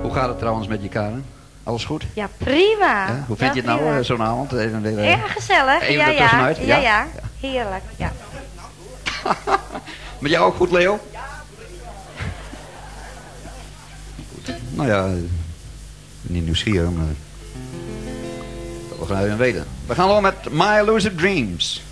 Hoe gaat het trouwens met je, Karen? Alles goed? Ja, prima. Ja? Hoe vind je het nou, zo'n avond? Even weer, ja, gezellig. Even Ja, ertussenuit? ja. Ja. Heerlijk, ja. Met jou ook goed, Leo? Goed. Nou ja, niet nieuwsgierig, maar... we gaan even weten. We gaan door met My Elusive Dreams.